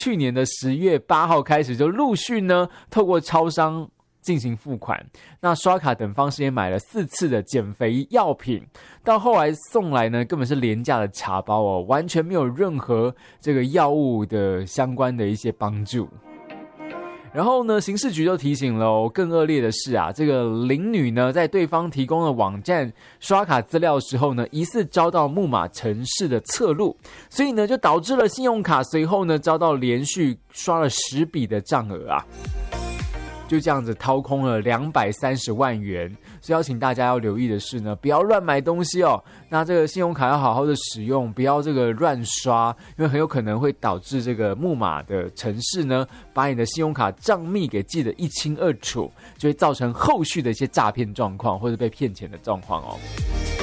去年的10月8号开始就陆续呢透过超商进行付款，那刷卡等方式也买了4次的减肥药品，到后来送来呢根本是廉价的茶包哦，完全没有任何这个药物的相关的一些帮助。然后呢，刑事局就提醒了哦，更恶劣的是啊，这个林女呢，在对方提供的网站刷卡资料的时候呢，疑似遭到木马程式的侧录，所以呢，就导致了信用卡随后呢，遭到连续刷了10笔的账额啊。就这样子掏空了230万元，所以要请大家要留意的是呢，不要乱买东西哦。那这个信用卡要好好的使用，不要这个乱刷，因为很有可能会导致这个木马的程式呢，把你的信用卡账密给记得一清二楚，就会造成后续的一些诈骗状况或者被骗钱的状况哦。